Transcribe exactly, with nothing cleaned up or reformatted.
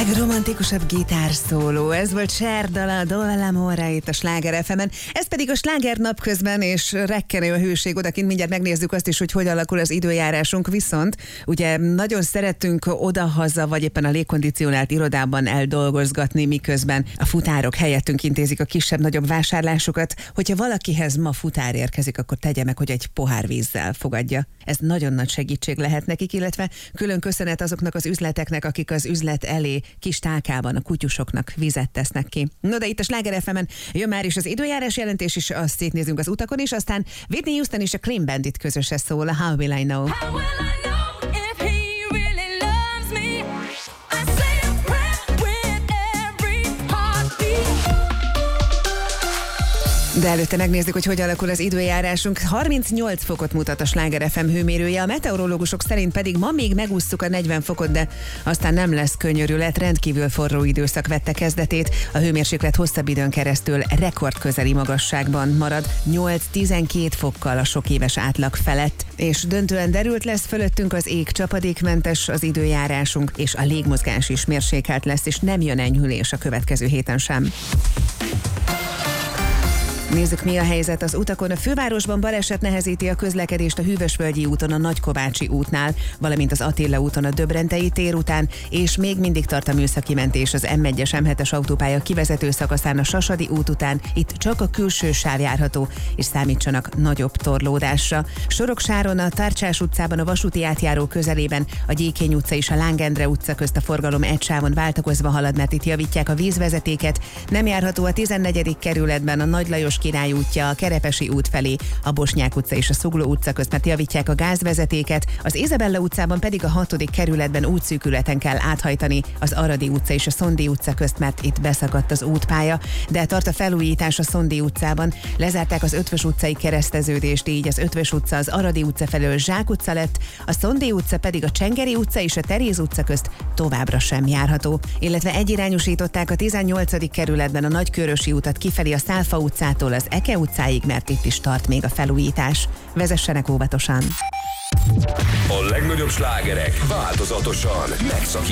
legromantikusabb gitárszóló. Ez volt Cher dala, Dove l'amore itt a Sláger ef emen. Ez pedig a Sláger napközben, és rekkenő a hőség odakint. Mindjárt megnézzük azt is, hogy hogy alakul az időjárásunk. Viszont ugye nagyon szeretünk odahaza, vagy éppen a légkondicionált irodában eldolgozgatni, miközben a futárok helyettünk intézik a kisebb-nagyobb vásárlásokat. Hogyha valakihez ma futár érkezik, akkor tegye meg, hogy egy pohár vízzel fogadja. Ez nagyon nagy segítség lehet nekik, illetve külön köszönet azoknak az üzleteknek, akik az üzlet elé kis tálkában a kutyusoknak vizet tesznek ki. No, de itt a Sláger ef emen jön már is az időjárás jelentés, és azt szétnézünk az utakon is, aztán Whitney Houston és a Clean Bandit közöse szól, a How Will I Know. How will I know? De előtte megnézzük, hogy hogy alakul az időjárásunk. harmincnyolc fokot mutat a Sláger ef em hőmérője, a meteorológusok szerint pedig ma még megússzuk a negyven fokot, de aztán nem lesz könnyörület, rendkívül forró időszak vette kezdetét. A hőmérséklet hosszabb időn keresztül rekordközeli magasságban marad, nyolc-tizenkét fokkal a sok éves átlag felett. És döntően derült lesz fölöttünk az ég, csapadékmentes az időjárásunk, és a légmozgás is mérsékelt lesz, és nem jön enyhülés a következő héten sem. Nézzük, mi a helyzet az utakon. A fővárosban baleset nehezíti a közlekedést a Hűvösvölgyi úton, a Nagykovácsi útnál, valamint az Attila úton a Döbrentei tér után, és még mindig tart a műszaki mentés az em egyes em hetes autópálya kivezető szakaszán a Sasadi út után. Itt csak a külső sáv járható, és számítsanak nagyobb torlódásra. Soroksáron a Tárcsás utcában a vasúti átjáró közelében a Gyékény utca és a Lángendre utca közt a forgalom egy sávon váltakozva halad, mert itt javítják a vízvezetéket. Nem járható a tizennegyedik kerületben a Nagy Lajos Király útja, a Kerepesi út felé, a Bosnyák utca és a Szugló utca közt, mert javítják a gázvezetéket, az Izabella utcában pedig a hatodik kerületben útszűkületen kell áthajtani az Aradi utca és a Szondi utca közt, mert itt beszakadt az útpálya, de tart a felújítás a Szondi utcában. Lezárták az Ötvös utcai kereszteződést, így az Ötvös utca az Aradi utca felől Zsák utca lett, a Szondi utca pedig a Csengeri utca és a Teréz utca közt továbbra sem járható. Illetve egyirányosították a tizennyolcadik kerületben a Nagykőrösi utat kifelé a Szálfa utcától az Eke utcáig, mert itt is tart még a felújítás. Vezessenek óvatosan! A legnagyobb slágerek változatosan megszakítják